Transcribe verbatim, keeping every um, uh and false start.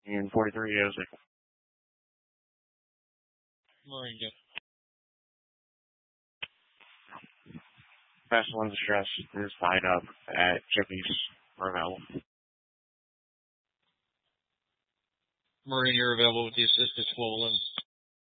in forty-three oh six. Marine, go. Vessel in distress is tied up at Chippy's Ravel. Marine, you're available with the assist at twelve eleven.